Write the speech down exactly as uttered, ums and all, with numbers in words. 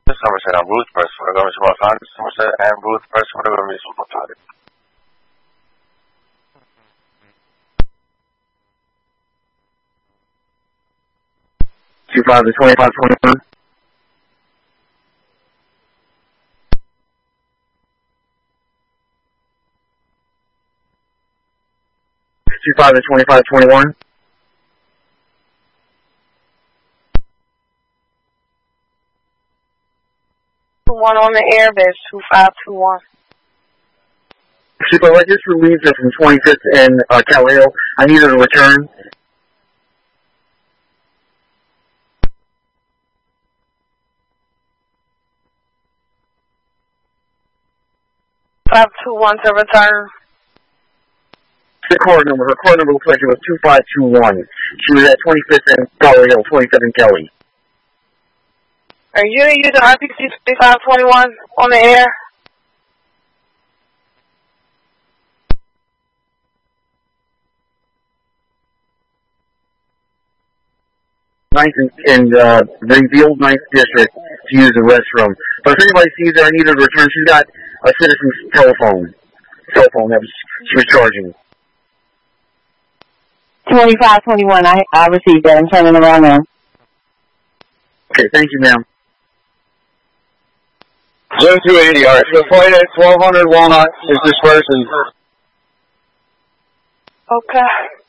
Somerset on Ruth Press for the government of Los Angeles, Somerset and Ruth Press for the government of Los Angeles. Two five to twenty five twenty one. Two five to twenty five twenty one. One on the air, base two five two one. Super, I just relieved her from twenty-fifth and uh, Calio. I need her to return. five two one to return. The core number, her core number looks like it was two five two one. She was at twenty-fifth and Calio, twenty-fifth and Kelly. Are you using R P C thirty-five twenty-one on the air? Ninth and, and uh, the, the old ninth district to use the restroom. But if anybody sees her, I need her to return. She's got a citizen's telephone. Cell phone that was, she was charging. twenty-five twenty-one, I, I received that. I'm turning around now. Okay, thank you, ma'am. Zone two eighty, alright. So flight at twelve hundred Walnut is dispersing. Okay.